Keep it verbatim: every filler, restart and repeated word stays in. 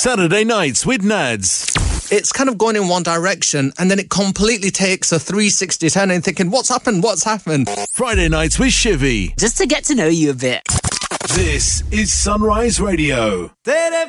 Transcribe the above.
Saturday Nights with Nads. It's kind of going in one direction and then it completely takes a three sixty turn and thinking, what's happened? What's happened? Friday Nights with Shivy. Just to get to know you a bit. This is Sunrise Radio.